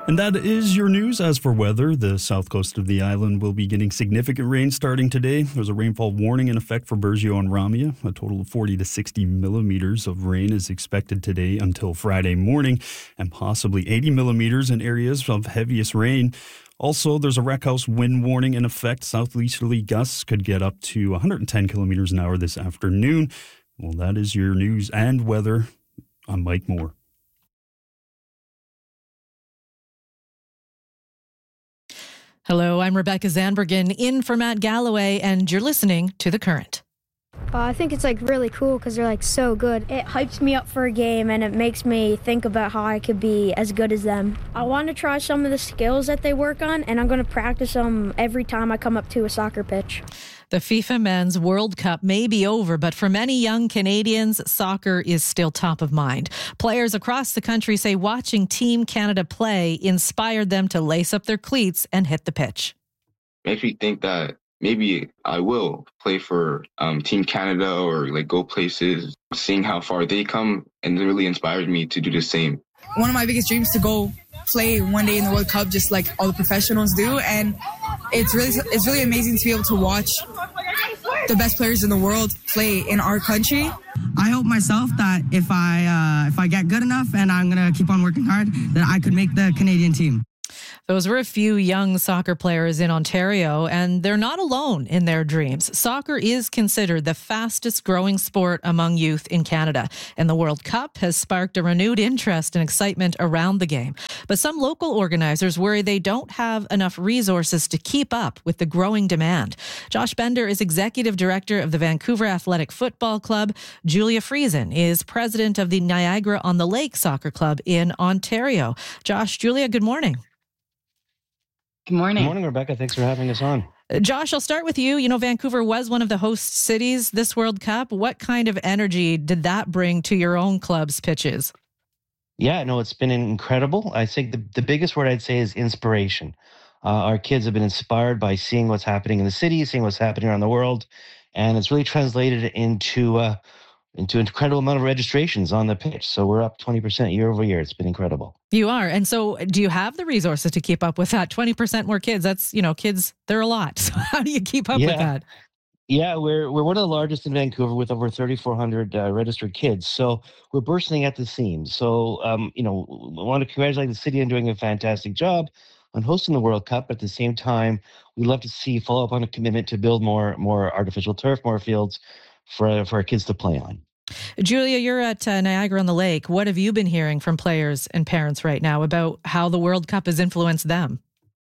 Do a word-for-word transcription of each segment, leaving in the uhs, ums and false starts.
And that is your news. As for weather, the south coast of the island will be getting significant rain starting today. There's a rainfall warning in effect for Burgeo and Ramia. A total of forty to sixty millimeters of rain is expected today until Friday morning, and possibly eighty millimeters in areas of heaviest rain. Also, there's a wreck house wind warning in effect. Southeasterly gusts could get up to one hundred ten kilometers an hour this afternoon. Well, that is your news and weather. I'm Mike Moore. Hello, I'm Rebecca Zandbergen in for Matt Galloway, and you're listening to The Current. Uh, I think it's like really cool because they're like so good. It hypes me up for a game and it makes me think about how I could be as good as them. I want to try some of the skills that they work on, and I'm going to practice them every time I come up to a soccer pitch. The FIFA Men's World Cup may be over, but for many young Canadians, soccer is still top of mind. Players across the country say watching Team Canada play inspired them to lace up their cleats and hit the pitch. Makes me think that maybe I will play for um, Team Canada or like go places. Seeing how far they come and it really inspired me to do the same. One of my biggest dreams to go play one day in the World Cup, just like all the professionals do, and it's really it's really amazing to be able to watch the best players in the world play in our country. I hope myself that if I uh, if I get good enough and I'm gonna keep on working hard, that I could make the Canadian team. Those were a few young soccer players in Ontario, and they're not alone in their dreams. Soccer is considered the fastest growing sport among youth in Canada, and the World Cup has sparked a renewed interest and excitement around the game. But some local organizers worry they don't have enough resources to keep up with the growing demand. Josh Bender is executive director of the Vancouver Athletic Football Club. Julia Friesen is president of the Niagara-on-the-Lake Soccer Club in Ontario. Josh, Julia, good morning. Good morning. Good morning, Rebecca. Thanks for having us on. Josh, I'll start with you. You know, Vancouver was one of the host cities this World Cup. What kind of energy did that bring to your own club's pitches? Yeah, no, it's been incredible. I think the, the biggest word I'd say is inspiration. Uh, our kids have been inspired by seeing what's happening in the city, seeing what's happening around the world, and it's really translated into uh, into an incredible amount of registrations on the pitch. So we're up twenty percent year over year. It's been incredible. You are. And so do you have the resources to keep up with that? twenty percent more kids. That's, you know, kids, they're a lot. So how do you keep up yeah. with that? Yeah, we're we're one of the largest in Vancouver with over thirty-four hundred uh, registered kids. So we're bursting at the seams. So, um, you know, we want to congratulate the city on doing a fantastic job on hosting the World Cup. At the same time, we'd love to see follow up on a commitment to build more more artificial turf, more fields for for our kids to play on. Julia, you're at uh, Niagara-on-the-Lake. What have you been hearing from players and parents right now about how the World Cup has influenced them?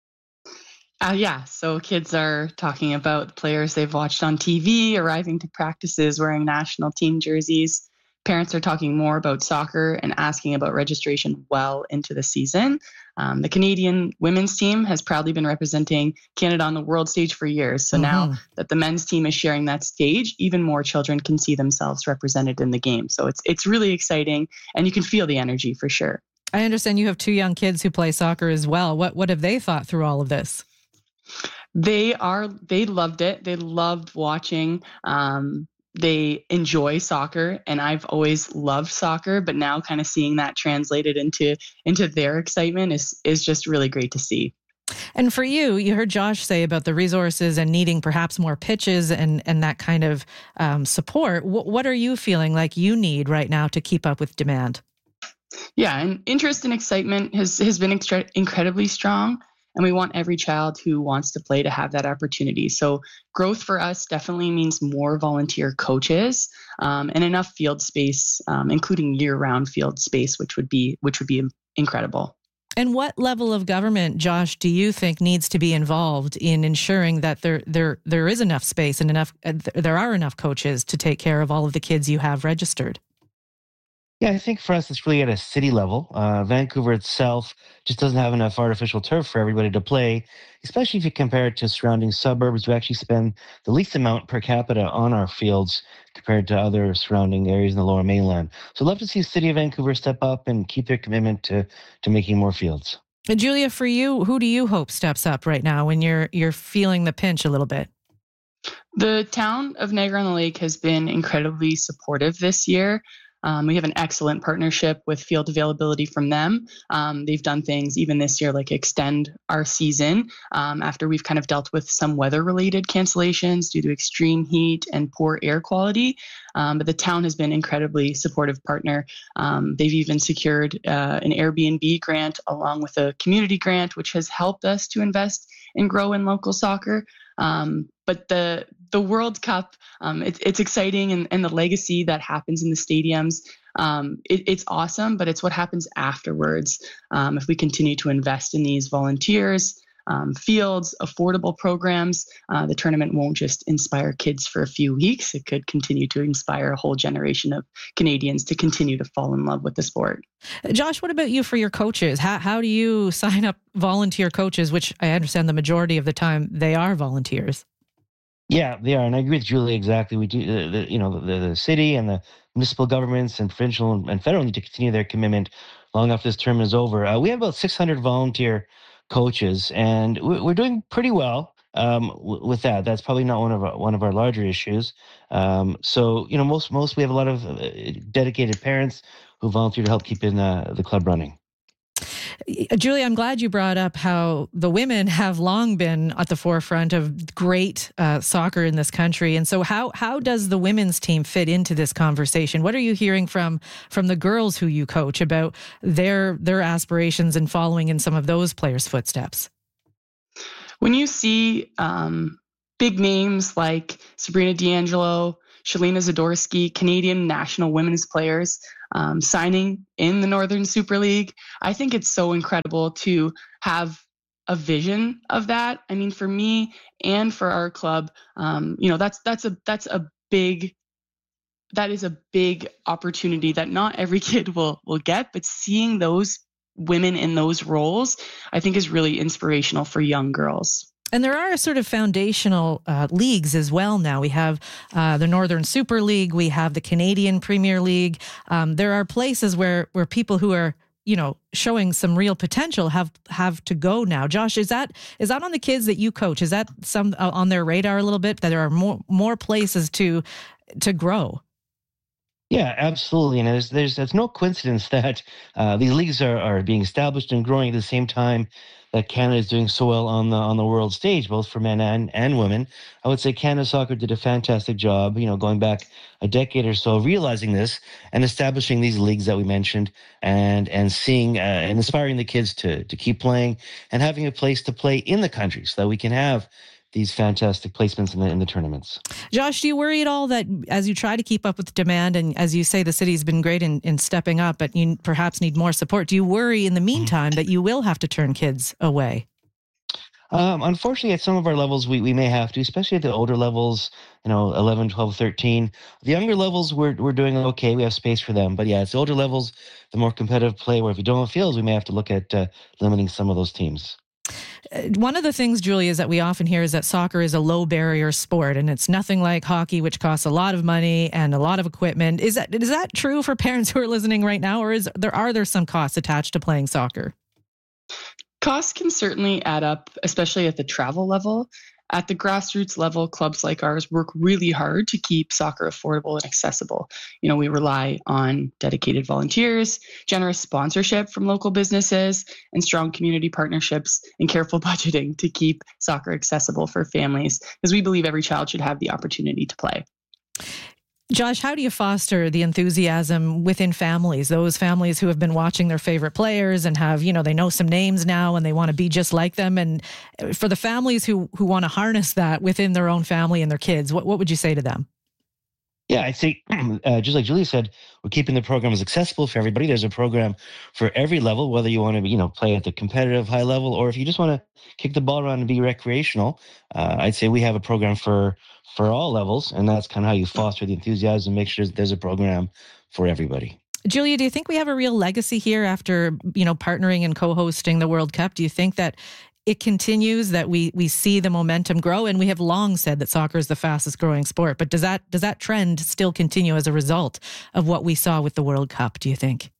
Uh, yeah, so kids are talking about players they've watched on T V, arriving to practices wearing national team jerseys. Parents are talking more about soccer and asking about registration well into the season. Um, the Canadian women's team has proudly been representing Canada on the world stage for years. So mm-hmm. now that the men's team is sharing that stage, even more children can see themselves represented in the game. So it's it's really exciting, and you can feel the energy for sure. I understand you have two young kids who play soccer as well. What what have they thought through all of this? They are they loved it. They loved watching. Um, They enjoy soccer, and I've always loved soccer, but now kind of seeing that translated into into their excitement is is just really great to see. And for you, you heard Josh say about the resources and needing perhaps more pitches and, and that kind of um, support. W- what are you feeling like you need right now to keep up with demand? Yeah, and interest and excitement has, has been extra- incredibly strong. And we want every child who wants to play to have that opportunity. So growth for us definitely means more volunteer coaches um, and enough field space, um, including year-round field space, which would be which would be incredible. And what level of government, Josh, do you think needs to be involved in ensuring that there there there is enough space and enough uh, there are enough coaches to take care of all of the kids you have registered? Yeah, I think for us, it's really at a city level. Uh, Vancouver itself just doesn't have enough artificial turf for everybody to play, especially if you compare it to surrounding suburbs. We actually spend the least amount per capita on our fields compared to other surrounding areas in the Lower Mainland. So I'd love to see the city of Vancouver step up and keep their commitment to, to making more fields. And Julia, for you, who do you hope steps up right now when you're you're feeling the pinch a little bit? The town of Niagara-on-the-Lake has been incredibly supportive this year. Um, we have an excellent partnership with field availability from them. Um, they've done things even this year like extend our season um, after we've kind of dealt with some weather-related cancellations due to extreme heat and poor air quality. Um, but the town has been an incredibly supportive partner. Um, they've even secured uh, an Airbnb grant along with a community grant, which has helped us to invest and grow in local soccer. Um, but the the World Cup, um, it, it's exciting, and, and the legacy that happens in the stadiums, um, it, it's awesome, but it's what happens afterwards. Um, if we continue to invest in these volunteers, um, fields, affordable programs, uh, the tournament won't just inspire kids for a few weeks. It could continue to inspire a whole generation of Canadians to continue to fall in love with the sport. Josh, what about you for your coaches? How, how do you sign up volunteer coaches, which I understand the majority of the time they are volunteers? Yeah, they are, and I agree with Julie exactly. We do, uh, the, you know, the, the city and the municipal governments and provincial and, and federal need to continue their commitment long after this term is over. Uh, we have about six hundred volunteer coaches, and we're doing pretty well um, w- with that. That's probably not one of our, one of our larger issues. Um, so, you know, most most we have a lot of uh, dedicated parents who volunteer to help keep in uh, the club running. Julie, I'm glad you brought up how the women have long been at the forefront of great uh, soccer in this country. And so how how does the women's team fit into this conversation? What are you hearing from from the girls who you coach about their their aspirations and following in some of those players' footsteps? When you see um, big names like Sabrina D'Angelo, Shalina Zadorsky, Canadian national women's players um, signing in the Northern Super League, I think it's so incredible to have a vision of that. I mean, for me and for our club, um, you know, that's that's a that's a big that is a big opportunity that not every kid will will get. But seeing those women in those roles, I think, is really inspirational for young girls. And there are sort of foundational uh, leagues as well now. We have uh, the Northern Super League. We have the Canadian Premier League. Um, there are places where where people who are, you know, showing some real potential have have to go now. Josh, is that is that on the kids that you coach? Is that some uh, on their radar a little bit, that there are more more places to to grow? Yeah, absolutely. And there's there's it's no coincidence that uh, these leagues are, are being established and growing at the same time that Canada is doing so well on the on the world stage, both for men and, and women. I would say Canada Soccer did a fantastic job, you know, going back a decade or so, realizing this and establishing these leagues that we mentioned, and and seeing uh, and inspiring the kids to to keep playing and having a place to play in the country so that we can have these fantastic placements in the in the tournaments. Josh, do you worry at all that as you try to keep up with demand, and as you say, the city's been great in, in stepping up, but you perhaps need more support? Do you worry in the meantime that you will have to turn kids away? Um, unfortunately, at some of our levels, we, we may have to, especially at the older levels, you know, eleven, twelve, thirteen. The younger levels, we're we're doing okay. We have space for them. But yeah, it's the older levels, the more competitive play, where if you don't have fields, we may have to look at uh, limiting some of those teams. One of the things, Julie, is that we often hear is that soccer is a low barrier sport, and it's nothing like hockey, which costs a lot of money and a lot of equipment. Is that is that true for parents who are listening right now, or is there are there some costs attached to playing soccer? Costs can certainly add up, especially at the travel level. At the grassroots level, clubs like ours work really hard to keep soccer affordable and accessible. You know, we rely on dedicated volunteers, generous sponsorship from local businesses, and strong community partnerships and careful budgeting to keep soccer accessible for families, because we believe every child should have the opportunity to play. Josh, how do you foster the enthusiasm within families, those families who have been watching their favorite players and have, you know, they know some names now and they want to be just like them? And for the families who, who want to harness that within their own family and their kids, what, what would you say to them? Yeah, I'd say, uh, just like Julie said, we're keeping the programs accessible for everybody. There's a program for every level, whether you want to, you know, play at the competitive high level, or if you just want to kick the ball around and be recreational. Uh, I'd say we have a program for for all levels, and that's kind of how you foster the enthusiasm, make sure that there's a program for everybody. Julia, do you think we have a real legacy here after, you know, partnering and co-hosting the World Cup? Do you think that it continues, that we we see the momentum grow? And we have long said that soccer is the fastest growing sport, but does that does that trend still continue as a result of what we saw with the World Cup, do you think?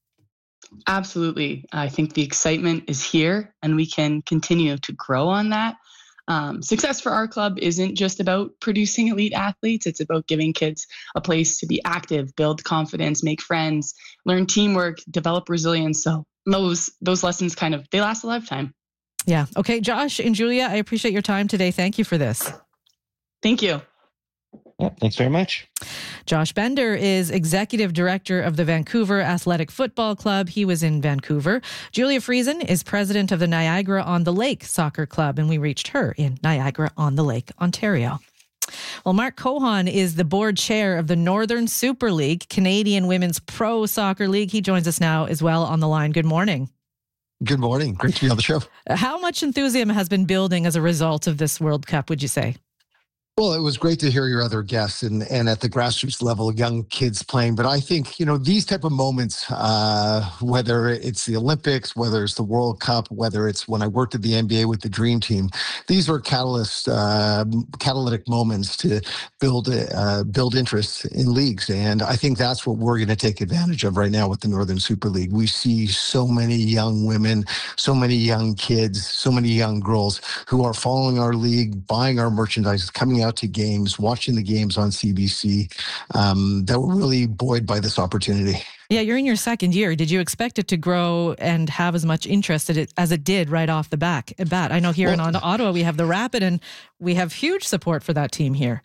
Absolutely. I think the excitement is here and we can continue to grow on that. Um, success for our club isn't just about producing elite athletes. It's about giving kids a place to be active, build confidence, make friends, learn teamwork, develop resilience. So those those lessons kind of, they last a lifetime. Yeah. Okay, Josh and Julia, I appreciate your time today. Thank you for this. Thank you. Yeah, thanks very much. Josh Bender is executive director of the Vancouver Athletic Football Club. He was in Vancouver. Julia Friesen is president of the Niagara-on-the-Lake Soccer Club, and we reached her in Niagara-on-the-Lake, Ontario. Well, Mark Cohon is the board chair of the Northern Super League, Canadian Women's Pro Soccer League. He joins us now as well on the line. Good morning. Good morning. Great to be on the show. How much enthusiasm has been building as a result of this World Cup, would you say? Well, it was great to hear your other guests and, and at the grassroots level, young kids playing. But I think, you know, these type of moments, uh, whether it's the Olympics, whether it's the World Cup, whether it's when I worked at the N B A with the Dream Team, these are catalyst, uh, catalytic moments to build uh, build interest in leagues. And I think that's what we're going to take advantage of right now with the Northern Super League. We see so many young women, so many young kids, so many young girls who are following our league, buying our merchandise, coming out to games, watching the games on C B C, um, that were really buoyed by this opportunity. Yeah, you're in your second year. Did you expect it to grow and have as much interest as it did right off the back, bat? I know here well, in Ottawa, we have the Rapid, and we have huge support for that team here.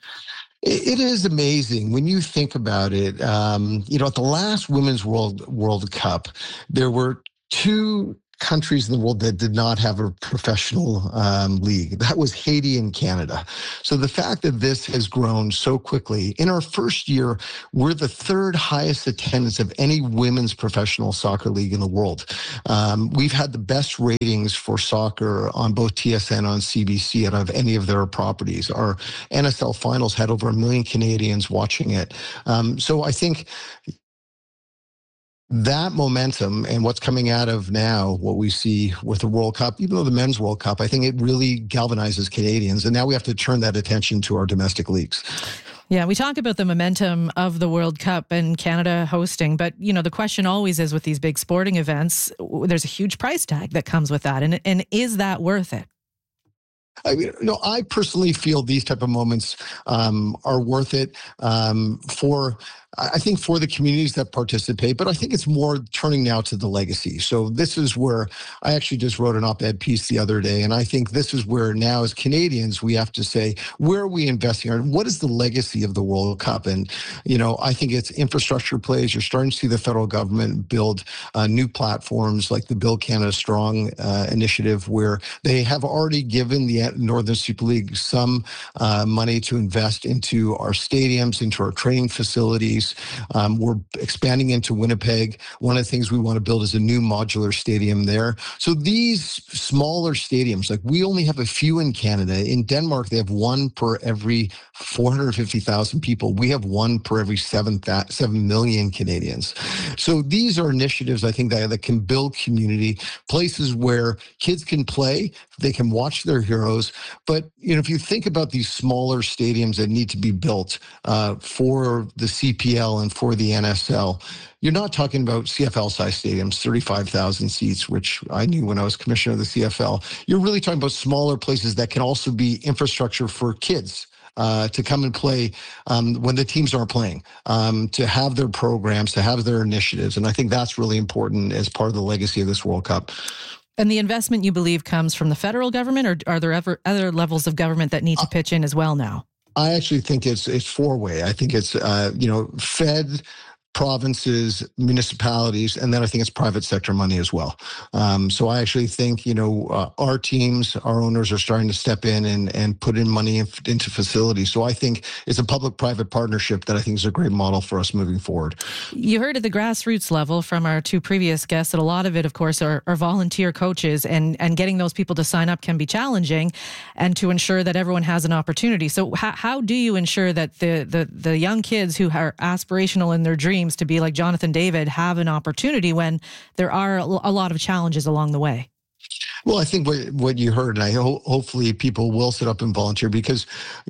It is amazing when you think about it. Um, you know, at the last Women's World World Cup, there were two countries in the world that did not have a professional um, league. That was Haiti and Canada. So the fact that this has grown so quickly, in our first year, we're the third highest attendance of any women's professional soccer league in the world. Um, we've had the best ratings for soccer on both T S N and on C B C out of any of their properties. Our N S L finals had over a million Canadians watching it. Um, so I think that momentum and what's coming out of now, what we see with the World Cup, even though the Men's World Cup, I think it really galvanizes Canadians. And now we have to turn that attention to our domestic leagues. Yeah, we talk about the momentum of the World Cup and Canada hosting, but you know, the question always is with these big sporting events, there's a huge price tag that comes with that. And, and is that worth it? I mean, no, I personally feel these type of moments um, are worth it um, for, I think, for the communities that participate, but I think it's more turning now to the legacy. So this is where I actually just wrote an op-ed piece the other day, and I think this is where now as Canadians, we have to say, where are we investing? What is the legacy of the World Cup? And, you know, I think it's infrastructure plays. You're starting to see the federal government build uh, new platforms like the Build Canada Strong uh, initiative, where they have already given the Northern Super League some uh, money to invest into our stadiums, into our training facilities. Um, we're expanding into Winnipeg. One of the things we want to build is a new modular stadium there. So these smaller stadiums, like we only have a few in Canada. In Denmark, they have one per every four hundred fifty thousand people. We have one per every seven, seven million Canadians. So these are initiatives, I think, that, that can build community, places where kids can play, they can watch their heroes. But, you know, if you think about these smaller stadiums that need to be built uh, for the C P L and for the N S L, you're not talking about C F L-sized stadiums, thirty-five thousand seats, which I knew when I was commissioner of the C F L. You're really talking about smaller places that can also be infrastructure for kids uh, to come and play um, when the teams aren't playing, um, to have their programs, to have their initiatives. And I think that's really important as part of the legacy of this World Cup. And the investment, you believe, comes from the federal government, or are there ever other levels of government that need to pitch in as well now? I actually think it's it's four-way. I think it's, uh, you know, Fed, provinces, municipalities, and then I think it's private sector money as well. Um, so I actually think, you know, uh, our teams, our owners are starting to step in and, and put in money in, into facilities. So I think it's a public-private partnership that I think is a great model for us moving forward. You heard at the grassroots level from our two previous guests that a lot of it, of course, are, are volunteer coaches, and, and getting those people to sign up can be challenging, and to ensure that everyone has an opportunity. So how, how do you ensure that the, the, the young kids who are aspirational in their dreams to be like Jonathan David have an opportunity when there are a lot of challenges along the way? Well, I think what what you heard, and I ho- hopefully people will sit up and volunteer, because, you know,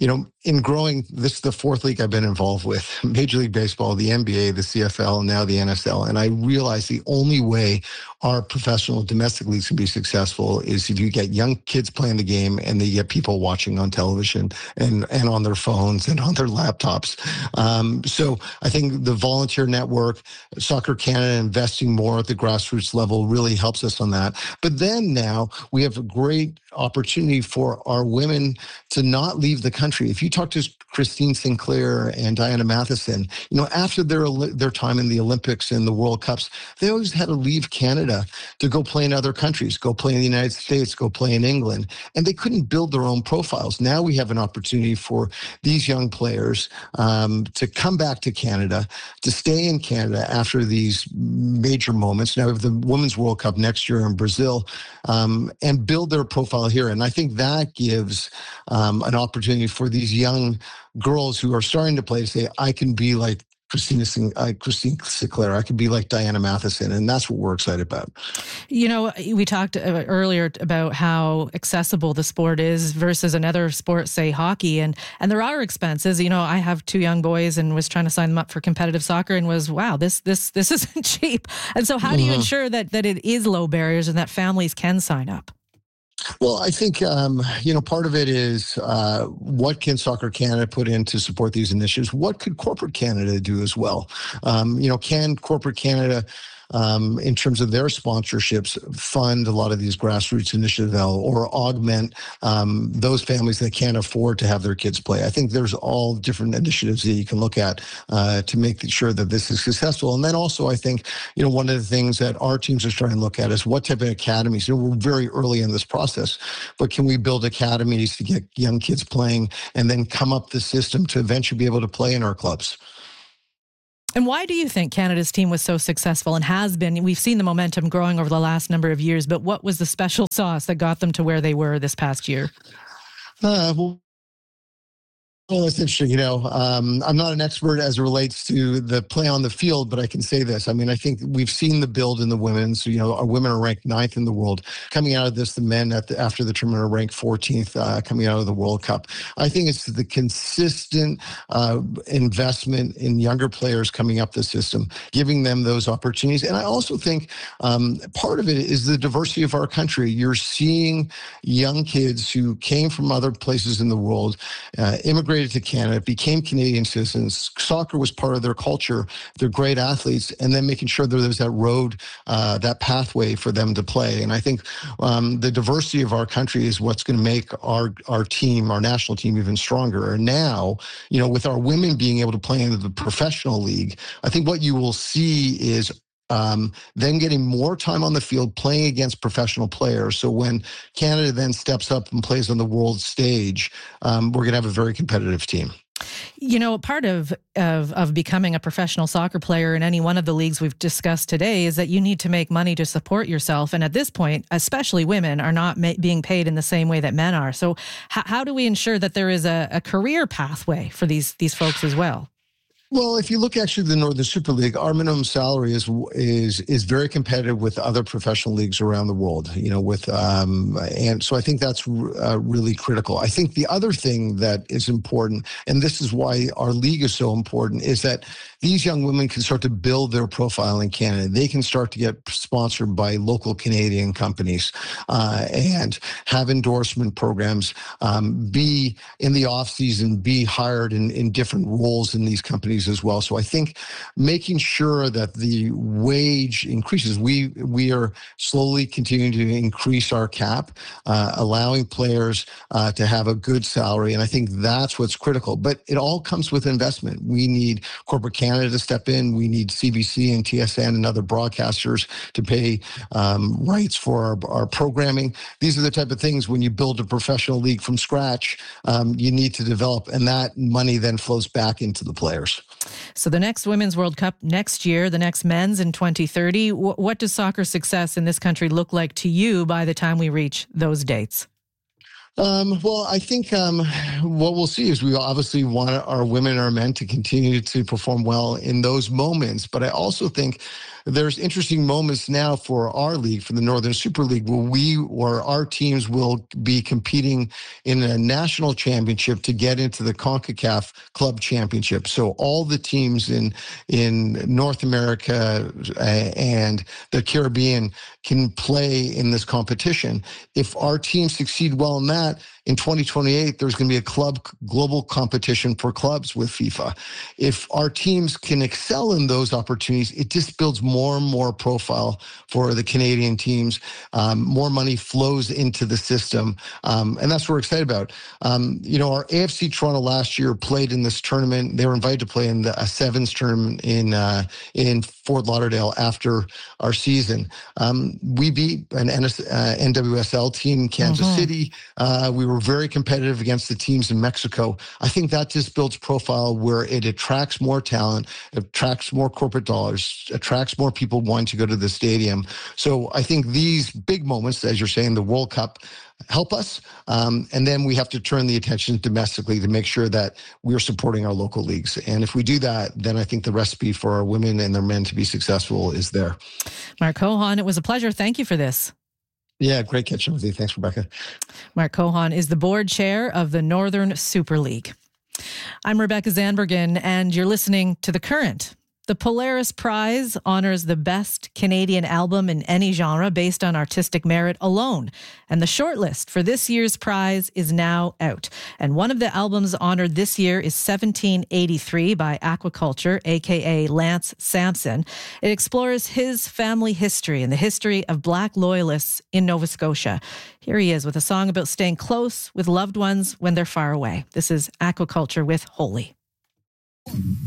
in growing, this is the fourth league I've been involved with, Major League Baseball, the N B A, the C F L, and now the N S L. And I realized the only way our professional domestic leagues can be successful is if you get young kids playing the game and they get people watching on television and, and on their phones and on their laptops. Um, so I think the volunteer network, Soccer Canada investing more at the grassroots level really helps us on that. But then now we have a great opportunity for our women to not leave the country. If you talk to Christine Sinclair and Diana Matheson, you know, after their their time in the Olympics and the World Cups, they always had to leave Canada to go play in other countries, go play in the United States, go play in England, and they couldn't build their own profiles. Now we have an opportunity for these young players um, to come back to Canada, to stay in Canada after these major moments. Now we have the Women's World Cup next year in Brazil, um, and build their profile here. And I think that gives um, an opportunity for these young girls who are starting to play to say, I can be like Christina, uh, Christine Sinclair. I could be like Diana Matheson, and that's what we're excited about. You know, we talked earlier about how accessible the sport is versus another sport, say hockey, and and there are expenses. You know, I have two young boys and was trying to sign them up for competitive soccer, and was wow, this this this isn't cheap. And so, how do you mm-hmm. ensure that that it is low barriers and that families can sign up? Well, I think, um, you know, part of it is uh, what can Soccer Canada put in to support these initiatives? What could corporate Canada do as well? Um, you know, can corporate Canada, um, in terms of their sponsorships, fund a lot of these grassroots initiatives or augment um, those families that can't afford to have their kids play? I think there's all different initiatives that you can look at uh, to make sure that this is successful. And then also, I think, you know, one of the things that our teams are starting to look at is what type of academies. You know, we're very early in this process, but can we build academies to get young kids playing and then come up the system to eventually be able to play in our clubs? And why do you think Canada's team was so successful and has been? We've seen the momentum growing over the last number of years, but what was the special sauce that got them to where they were this past year? Uh, well, Well, it's interesting. You know, um, I'm not an expert as it relates to the play on the field, but I can say this. I mean, I think we've seen the build in the women's. You know, our women are ranked ninth in the world. Coming out of this, the men at the, after the tournament are ranked fourteenth uh, coming out of the World Cup. I think it's the consistent uh, investment in younger players coming up the system, giving them those opportunities. And I also think um, part of it is the diversity of our country. You're seeing young kids who came from other places in the world, uh, immigrated to Canada, became Canadian citizens. Soccer was part of their culture. They're great athletes, and then making sure that there's that road, uh, that pathway for them to play. And I think um, the diversity of our country is what's going to make our our team, our national team, even stronger. And now, you know, with our women being able to play in the professional league, I think what you will see is Um, then getting more time on the field playing against professional players. So when Canada then steps up and plays on the world stage, um, we're going to have a very competitive team. You know, part of, of of becoming a professional soccer player in any one of the leagues we've discussed today is that you need to make money to support yourself. And at this point, especially women are not ma- being paid in the same way that men are. So h- how do we ensure that there is a, a career pathway for these these folks as well? Well, if you look actually at the Northern Super League, our minimum salary is is is very competitive with other professional leagues around the world. You know, with um, and so I think that's uh, really critical. I think the other thing that is important, and this is why our league is so important, is that these young women can start to build their profile in Canada. They can start to get sponsored by local Canadian companies uh, and have endorsement programs. Um, be in the off season, be hired in in different roles in these companies as well. So I think making sure that the wage increases, we we are slowly continuing to increase our cap, uh, allowing players uh, to have a good salary. And I think that's what's critical. But it all comes with investment. We need corporate Canada to step in. We need C B C and T S N and other broadcasters to pay um, rights for our, our programming. These are the type of things when you build a professional league from scratch, um, you need to develop. And that money then flows back into the players. So the next Women's World Cup next year, the next men's in twenty thirty. W- what does soccer success in this country look like to you by the time we reach those dates? Um, well, I think um, what we'll see is we obviously want our women and our men to continue to perform well in those moments. But I also think there's interesting moments now for our league, for the Northern Super League, where we or our teams will be competing in a national championship to get into the CONCACAF Club Championship. So all the teams in in North America uh, and the Caribbean can play in this competition. If our teams succeed well in that, in twenty twenty-eight, there's going to be a club global competition for clubs with FIFA. If our teams can excel in those opportunities, it just builds more and more profile for the Canadian teams. Um, more money flows into the system, um, and that's what we're excited about. Um, you know, our A F C Toronto last year played in this tournament. They were invited to play in the a sevens tournament in uh, in Fort Lauderdale after our season. Um, we beat an N W S L team, Kansas mm-hmm. City. Uh, we were very competitive against the teams in Mexico. I think that just builds profile where it attracts more talent, attracts more corporate dollars, attracts more people wanting to go to the stadium. So I think these big moments, as you're saying, the World Cup, help us. Um, and then we have to turn the attention domestically to make sure that we're supporting our local leagues. And if we do that, then I think the recipe for our women and their men to be successful is there. Mark Cohon, it was a pleasure. Thank you for this. Yeah, great catching with you. Thanks, Rebecca. Mark Cohon is the board chair of the Northern Super League. I'm Rebecca Zandbergen, and you're listening to The Current. The Polaris Prize honors the best Canadian album in any genre based on artistic merit alone. And the shortlist for this year's prize is now out. And one of the albums honored this year is seventeen eighty-three by Aquaculture, a k a. Lance Sampson. It explores his family history and the history of Black loyalists in Nova Scotia. Here he is with a song about staying close with loved ones when they're far away. This is Aquaculture with Holy.